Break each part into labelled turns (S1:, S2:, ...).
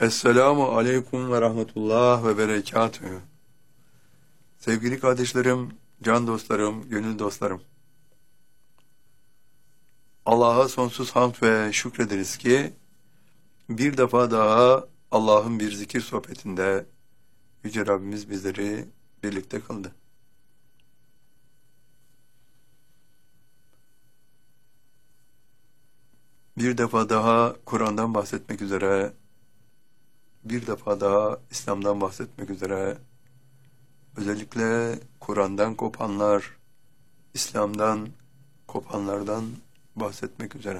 S1: Esselamu aleyküm ve rahmetullah ve berekatühü. Sevgili kardeşlerim, can dostlarım, gönül dostlarım. Allah'a sonsuz hamd ve şükrederiz ki bir defa daha Allah'ın bir zikir sohbetinde Yüce Rabbimiz bizleri birlikte kıldı. Bir defa daha Kur'an'dan bahsetmek üzere, bir defa daha İslam'dan bahsetmek üzere, özellikle Kur'an'dan kopanlar, İslam'dan kopanlardan bahsetmek üzere.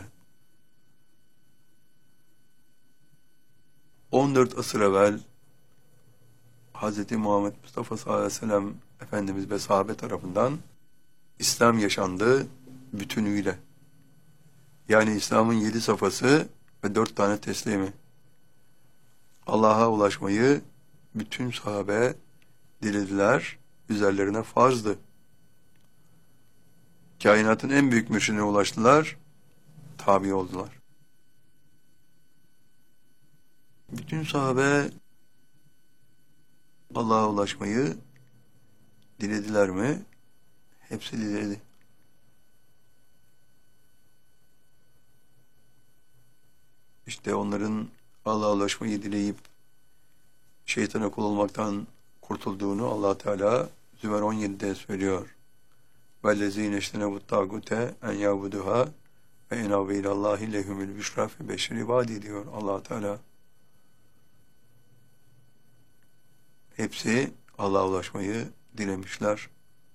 S1: 14 asır evvel Hz. Muhammed Mustafa sallallahu aleyhi ve sellem Efendimiz ve sahabe tarafından İslam yaşandı bütünüyle. Yani İslam'ın 7 safhası ve 4 tane teslimi. Allah'a ulaşmayı bütün sahabe dilediler, üzerlerine farzdı. Kainatın en büyük mürşidine ulaştılar, tabi oldular. Bütün sahabe Allah'a ulaşmayı dilediler mi? Hepsi diledi. İşte onların Allah'a ulaşmayı dileyip şeytana kul olmaktan kurtulduğunu Allah Teala Zümer 17'de söylüyor. وَالَّذ۪ينَ اجْتَنَبُوا الطَّاغُوتَ اَنْ يَعْبُدُهَا وَاِنَابَ اِلَى اللّٰهِ لَهُمُ الْبُشْرَى فَبَشِّرْ عِبَادِي diyor Allah Teala. Hepsi Allah'a ulaşmayı dilemişler.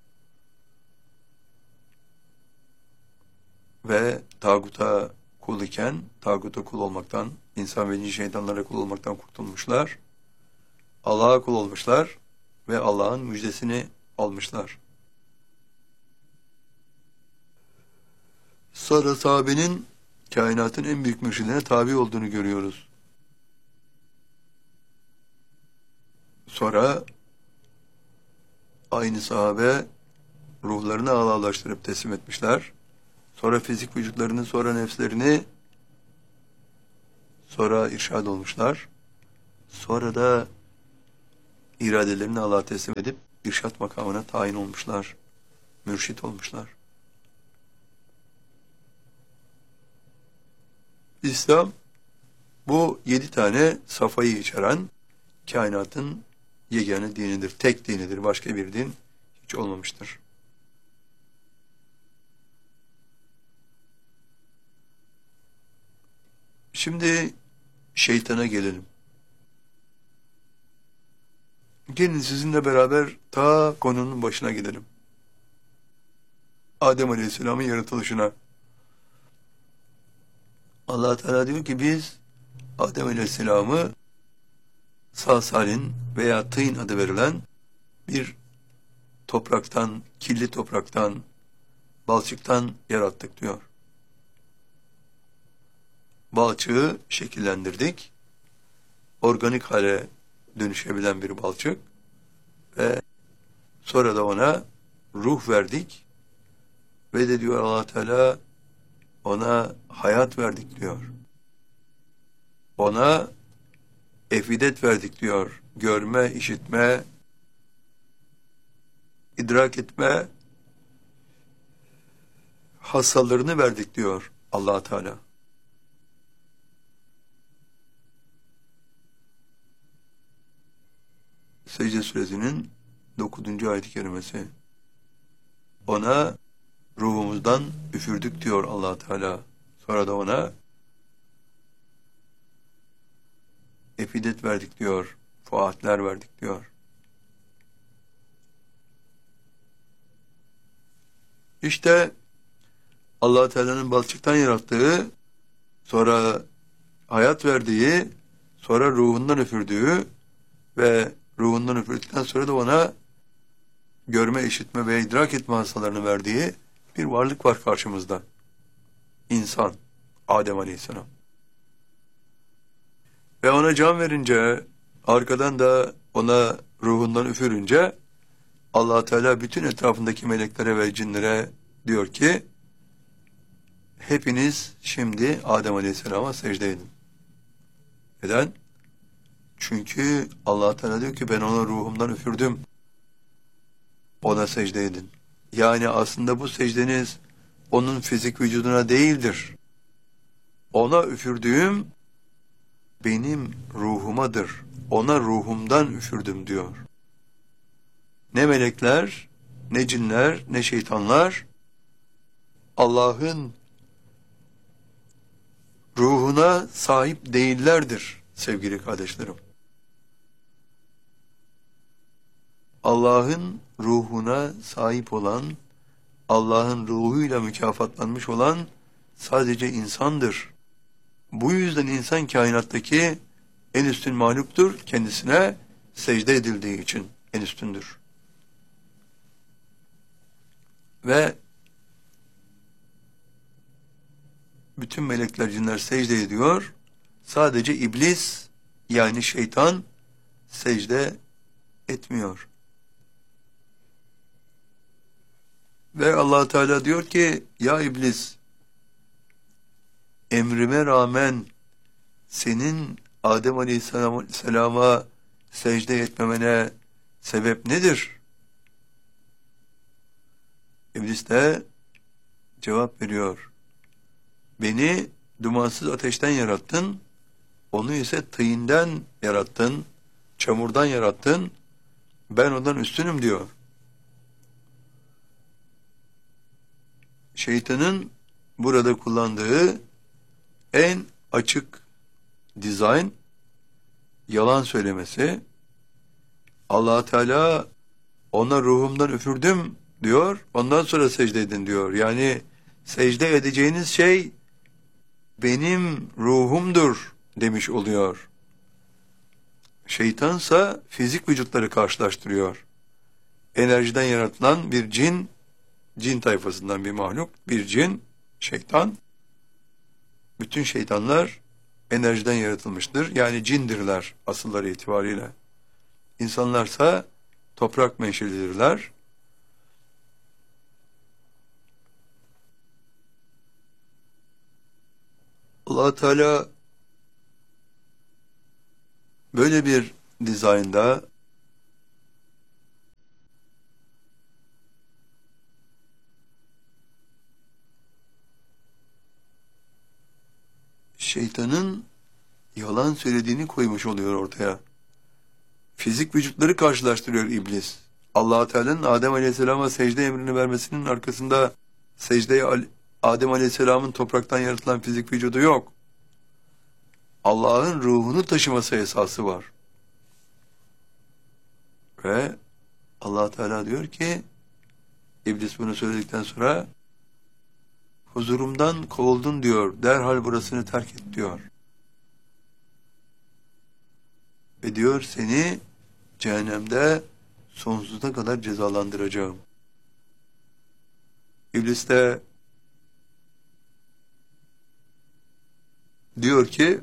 S1: Ve tağuta kul iken, tağuta kul olmaktan, insan ve cin şeytanlara kul olmaktan kurtulmuşlar. Allah'a kul olmuşlar ve Allah'ın müjdesini almışlar. Sonra sahabenin kainatın en büyük mürşidine tabi olduğunu görüyoruz. Sonra aynı sahabe ruhlarını Allah'laştırıp teslim etmişler. Sonra fizik vücutlarını, sonra nefslerini, sonra irşad olmuşlar. Sonra da iradelerini Allah'a teslim edip irşad makamına tayin olmuşlar. Mürşit olmuşlar. İslam bu 7 tane safayı içeren kainatın yegane dinidir. Tek dinidir. Başka bir din hiç olmamıştır. Şimdi şeytana gelelim. Gelin sizinle beraber ta konunun başına gidelim. Adem Aleyhisselam'ın yaratılışına. Allah Teala diyor ki biz Adem Aleyhisselam'ı salsalin veya tîn adı verilen bir topraktan, kirli topraktan, balçıktan yarattık diyor. Balçığı şekillendirdik. Organik hale dönüşebilen bir balçık ve sonra da ona ruh verdik ve de diyor Allah Teala ona hayat verdik diyor. Ona efidet verdik diyor. Görme, işitme, idrak etme hassalarını verdik diyor Allah Teala. Secde suresinin 9. ayet-i kerimesi. Ona ruhumuzdan üfürdük diyor Allah Teala. Sonra da ona efidet verdik diyor. Fuatler verdik diyor. İşte Allah Teala'nın balçıktan yarattığı, sonra hayat verdiği, sonra ruhundan üfürdüğü ve ruhundan üfürdükten sonra da ona görme, işitme ve idrak etme hassalarını verdiği bir varlık var karşımızda. İnsan, Adem Aleyhisselam. Ve ona can verince, arkadan da ona ruhundan üfürünce, Allah Teala bütün etrafındaki meleklere ve cinlere diyor ki, hepiniz şimdi Adem Aleyhisselam'a secde edin. Neden? Çünkü Allah Teala diyor ki ben ona ruhumdan üfürdüm. Ona secde edin. Yani aslında bu secdeniz onun fizik vücuduna değildir. Ona üfürdüğüm benim ruhumadır. Ona ruhumdan üfürdüm diyor. Ne melekler, ne cinler, ne şeytanlar Allah'ın ruhuna sahip değillerdir sevgili kardeşlerim. Allah'ın ruhuna sahip olan, Allah'ın ruhuyla mükafatlanmış olan sadece insandır. Bu yüzden insan kainattaki en üstün mahluktur, kendisine secde edildiği için en üstündür. Ve bütün melekler, cinler secde ediyor. Sadece iblis yani şeytan secde etmiyor. Ve Allah Teala diyor ki ya iblis emrime rağmen senin Adem Aleyhisselam'a secde etmemene sebep nedir? İblis de cevap veriyor. Beni dumansız ateşten yarattın, onu ise tıyından yarattın, çamurdan yarattın, ben ondan üstünüm diyor. Şeytanın burada kullandığı en açık dizayn, yalan söylemesi. Allah Teala ona ruhumdan üfürdüm diyor, ondan sonra secde edin diyor. Yani secde edeceğiniz şey benim ruhumdur demiş oluyor. Şeytansa fizik vücutları karşılaştırıyor. Enerjiden yaratılan bir cin tayfasından bir mahluk, bir cin, şeytan. Bütün şeytanlar enerjiden yaratılmıştır. Yani cindirler asılları itibariyle. İnsanlarsa toprak menşelidirler. Allah Teala böyle bir dizaynda şeytanın yalan söylediğini koymuş oluyor ortaya. Fizik vücutları karşılaştırıyor iblis. Allah Teala'nın Adem Aleyhisselam'a secde emrini vermesinin arkasında secdeye Adem Aleyhisselam'ın topraktan yaratılan fizik vücudu yok. Allah'ın ruhunu taşıması esası var. Ve Allah Teala diyor ki iblis bunu söyledikten sonra huzurumdan kovuldun diyor. Derhal burasını terk et diyor. Ve diyor seni cehennemde sonsuza kadar cezalandıracağım. İblis de diyor ki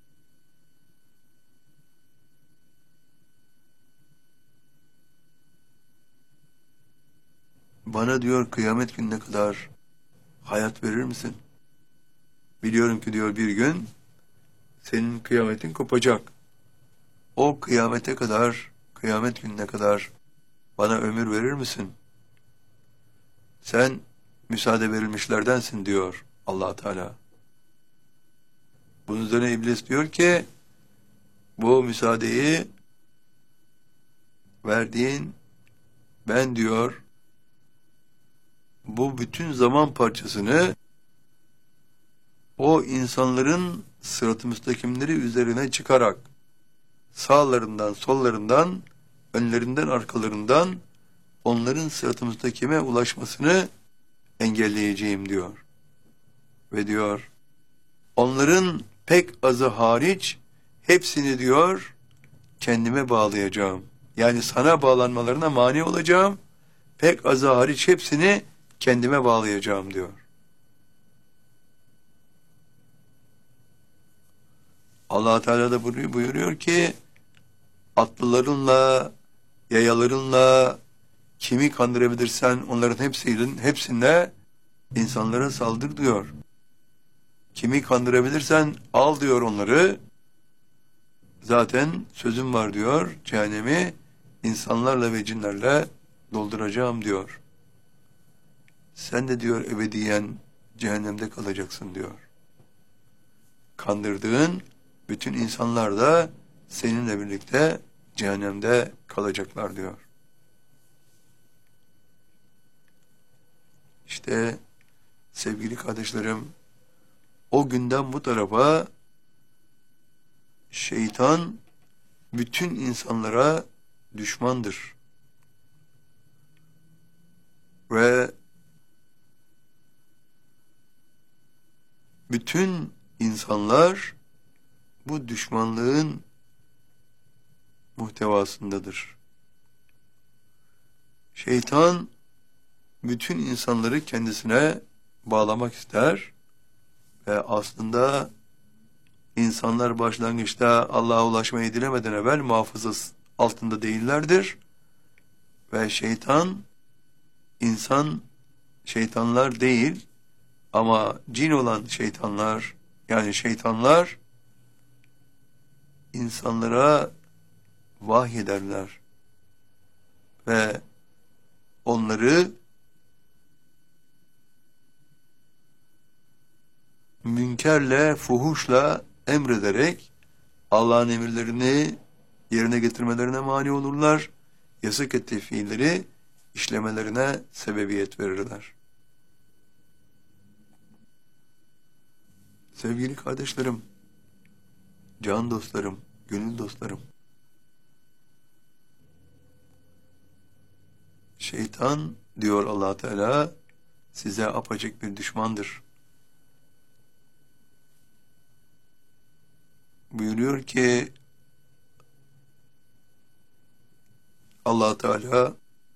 S1: bana diyor kıyamet gününe kadar hayat verir misin? Biliyorum ki diyor bir gün senin kıyametin kopacak. O kıyamete kadar, kıyamet gününe kadar bana ömür verir misin? Sen müsaade verilmişlerdensin diyor Allah Teala. Bunun üzerine iblis diyor ki bu müsaadeyi verdiğin ben diyor bu bütün zaman parçasını o insanların sırat-ı müstakimleri üzerine çıkarak sağlarından, sollarından, önlerinden, arkalarından onların sırat-ı müstakime ulaşmasını engelleyeceğim diyor. Ve diyor, onların pek azı hariç hepsini diyor kendime bağlayacağım. Yani sana bağlanmalarına mani olacağım. Pek azı hariç hepsini kendime bağlayacağım diyor. Allah Teala da buyuruyor ki atlılarınla, yayalarınla kimi kandırabilirsen onların hepsine insanlara saldır diyor. Kimi kandırabilirsen al diyor onları Zaten sözüm var diyor, cehennemi insanlarla ve cinlerle dolduracağım diyor. Sen de diyor ebediyen cehennemde kalacaksın diyor. Kandırdığın bütün insanlar da seninle birlikte cehennemde kalacaklar diyor. İşte sevgili kardeşlerim, o günden bu tarafa şeytan bütün insanlara düşmandır. Ve bütün insanlar bu düşmanlığın muhtevasındadır. Şeytan bütün insanları kendisine bağlamak ister ve aslında insanlar başlangıçta Allah'a ulaşmayı dilemeden evvel muhafazası altında değillerdir ve şeytanlar değil ama cin olan şeytanlar, yani şeytanlar insanlara vahyederler ve onları münkerle, fuhuşla emrederek Allah'ın emirlerini yerine getirmelerine mani olurlar, yasak ettiği fiilleri işlemelerine sebebiyet verirler. Sevgili kardeşlerim, can dostlarım, gönül dostlarım, şeytan diyor Allah Teala size apaçık bir düşmandır. Buyuruyor ki Allah Teala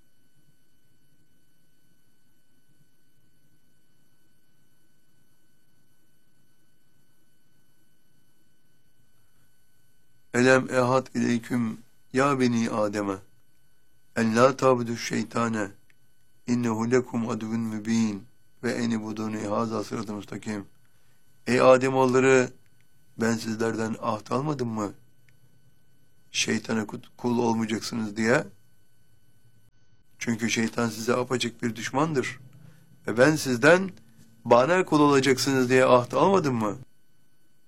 S1: Elem ehad ileyküm ya beni Adem'e en la tabudu şeytane innehu lekum aduvun mübin ve enibuduni haza sıratı müstakim. Ey Ademoğulları, ben sizlerden ahd almadım mı? Şeytana kul olmayacaksınız diye. Çünkü şeytan size apaçık bir düşmandır. Ve ben sizden bana kul olacaksınız diye ahd almadım mı?